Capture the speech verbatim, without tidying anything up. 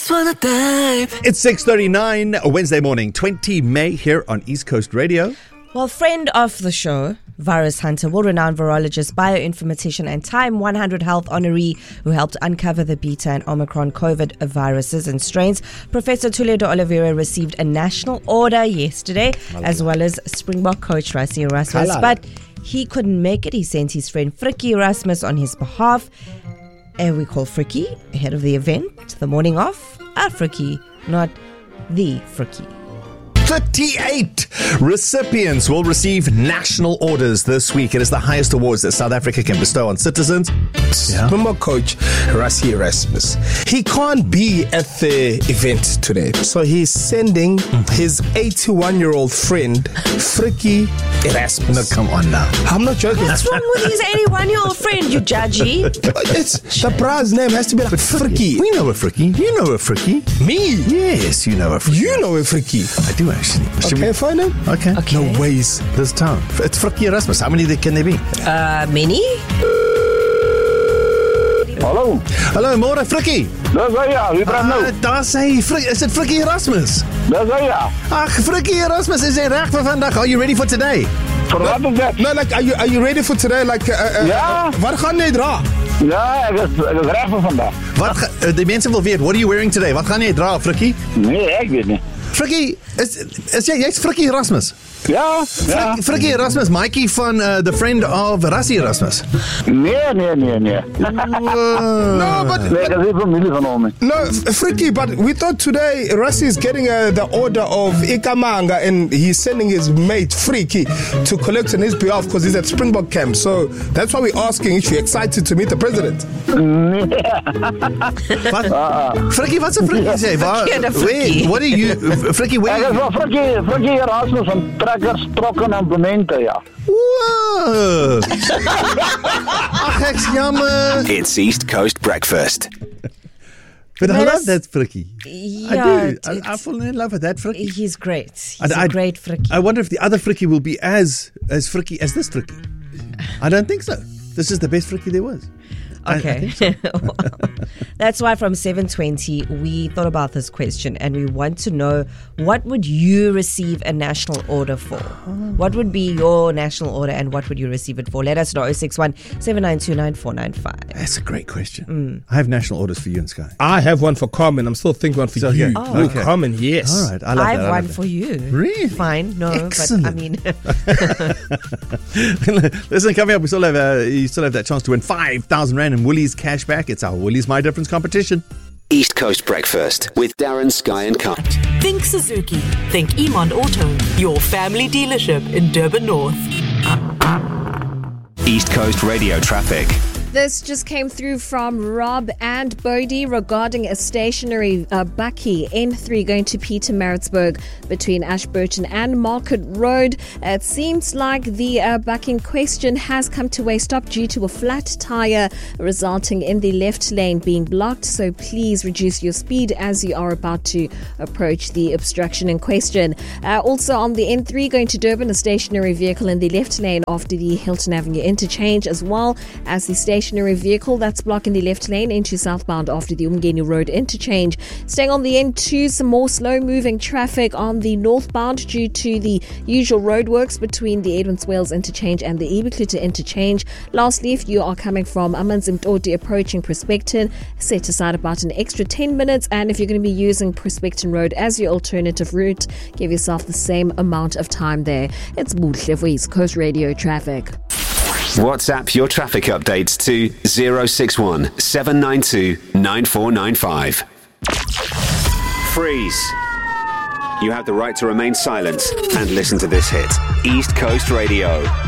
just wanna dive. It's six thirty-nine, Wednesday morning, the twentieth of May here on East Coast Radio. Well, friend of the show, virus hunter, world-renowned virologist, bioinformatician, and Time one hundred Health honoree who helped uncover the Beta and Omicron COVID viruses and strains, Professor Thuledo de Oliveira received a national order yesterday, Hello. as well as Springbok coach Rassie Erasmus. Hello. But he couldn't make it. He sent his friend Frikkie Erasmus on his behalf. And we call Frikkie ahead of the event, the morning of, a Frikkie, not the Frikkie. thirty-eight recipients will receive national orders this week. It is the highest awards that South Africa can bestow on citizens. Yeah. Remember coach Rassie Erasmus. He can't be at the event today. So he's sending mm-hmm. his eighty-one-year-old friend, Frikkie Erasmus. No, come on now. I'm not joking. What's wrong with his eighty-one-year-old friend, you judgy? It's, the bra's name has to be like Frikkie. We know a Frikkie. You know a Frikkie. Me? Yes, you know a Frikkie. You know a Frikkie. I do actually. Should okay, we... find him. Okay. okay. No ways. This town. It's Frikkie Erasmus. How many can there be? Uh, many? Hallo. Hallo, môre Frikkie. Dis hy ja, wie praat nou? Uh, daar sê hy, is dit Frikkie Erasmus? Dis hy ja. Ag, Frikkie Erasmus, is hy reg vir vandag? Are you ready for today? For what is that? No, like, are you, are you ready for today? Like, uh, uh, ja. Uh, wat gaan jy dra? Ja, ek is, ek is reg vir vandag. Wat, uh, die mense wil weet, what are you wearing today? Wat gaan jy dra, Frikkie? Nee, ek weet nie. Frikkie, is, is jy, jy's Frikkie Erasmus? Ja, ja. Frikkie Erasmus, Mikey van uh, the friend of Rassie Erasmus. Nee, nee, nee, nee. No, but... Nee, ek is nie familie van hom nie. No, Frikkie, but we thought today Rassie is getting uh, the order of Ikamanga and he's sending his mate Frikkie to collect on his behalf because he's at Springbok camp. So that's why we're asking if you're excited to meet the president. Nee. Wat? Frikkie, wat's 'n Frikkie sê? Wait, what are you... Frikkie, where... Ek is wel Frikkie, Frikkie Erasmus van Trekkers, Trokken en Implemente, ja. Whoa! Ach, ek's jammer. It's East Coast Breakfast. But I love that Frikkie. Yeah, I do. I, I fall in love with that Frikkie. He's great. He's I, a I, great Frikkie. I wonder if the other Frikkie will be as as Frikkie as this Frikkie. I don't think so. This is the best Frikkie there was. Okay. I, I think so. Well, that's why from seven twenty we thought about this question and we want to know, what would you receive a national order for? What would be your national order and what would you receive it for? Let us know. oh six one, seven nine two, nine four nine five. That's a great question. Mm. I have national orders for you and Sky. I have one for Carmen. I'm still thinking one for so, you. yeah. Oh, okay. Carmen, yes. All right. I love I have that. I one love for you. Really? Fine. No, Excellent. but I mean... Listen, coming up, we still have uh, you still have that chance to win five thousand rand in Woolies cash back. It's our Woolies My Difference competition. East Coast Breakfast with Darren, Sky and Cut. Think Suzuki. Think Emond Auto. Your family dealership in Durban North. East Coast Radio traffic. This just came through from Rob and Bodie regarding a stationary uh, bakkie N three going to Pietermaritzburg between Ashburton and Market Road. Uh, it seems like the uh, bakkie in question has come to a stop due to a flat tyre, resulting in the left lane being blocked. So please reduce your speed as you are about to approach the obstruction in question. Uh, also on the N three going to Durban, a stationary vehicle in the left lane after the Hilton Avenue interchange, as well as the station stationary vehicle that's blocking the left lane into southbound after the Umgeni Road interchange. Staying on the N two, some more slow-moving traffic on the northbound due to the usual roadworks between the Edwin Swales interchange and the Ibikluta interchange. Lastly, if you are coming from Amanzimtoti approaching Prospecton, set aside about an extra ten minutes, and if you're going to be using Prospecton Road as your alternative route, give yourself the same amount of time there. It's Buhle for East Coast Radio Traffic. WhatsApp your traffic updates to zero six one, seven nine two, nine four nine five. Freeze. You have the right to remain silent and listen to this hit. East Coast Radio.